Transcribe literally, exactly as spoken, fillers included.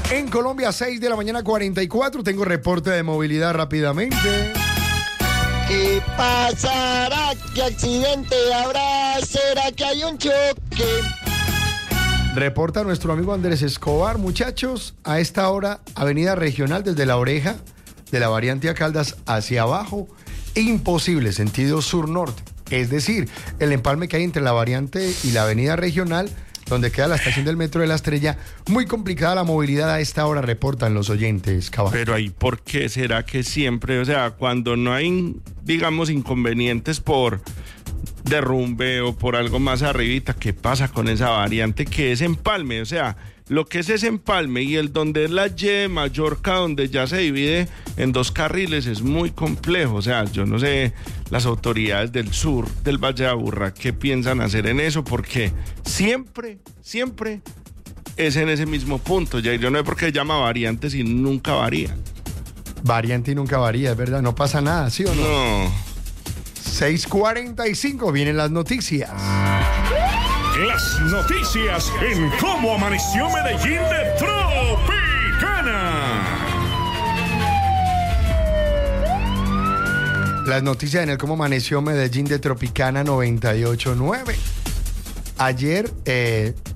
En Colombia, seis de la mañana, cuarenta y cuatro. Tengo reporte de movilidad rápidamente. ¿Qué pasará? ¿Qué accidente habrá? ¿Será que hay un choque? Reporta nuestro amigo Andrés Escobar. Muchachos, a esta hora, avenida regional desde La Oreja, de la variante a Caldas hacia abajo, imposible, sentido sur-norte. Es decir, el empalme que hay entre la variante y la avenida regional, donde queda la estación del Metro de la Estrella, muy complicada la movilidad a esta hora, reportan los oyentes, caballo. Pero ahí, ¿por qué será que siempre, o sea, cuando no hay, digamos, inconvenientes por derrumbe o por algo más arribita, qué pasa con esa variante que es empalme? O sea, lo que es ese empalme y el donde es la Y de Mallorca, donde ya se divide en dos carriles, es muy complejo. O sea, yo no sé las autoridades del sur del Valle de Aburrá qué piensan hacer en eso, porque siempre, siempre es en ese mismo punto. Ya yo no sé por qué se llama variante si nunca varía. Variante y nunca varía, es verdad, no pasa nada, ¿sí o no? No. seis cuarenta y cinco, vienen las noticias. Las noticias en Cómo Amaneció Medellín de Tropicana. Las noticias en el Cómo Amaneció Medellín de Tropicana noventa y ocho punto nueve. Ayer, eh,